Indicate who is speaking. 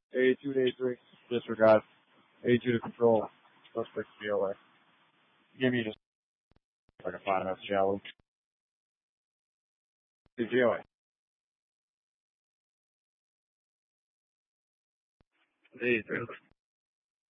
Speaker 1: A2 to A3. Disregard. A2 to control. Suspect GOA. Give me just if I can find enough shallow. GOA.
Speaker 2: A3.